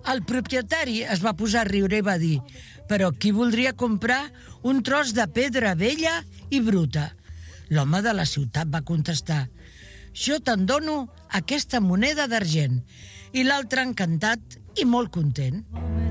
El propietari es va posar a riure i va dir: «Però qui voldria comprar un tros de pedra vella i bruta?» L'home de la ciutat va contestar: «Jo te'n dono aquesta moneda d'argent». I l'altre, encantat i molt content.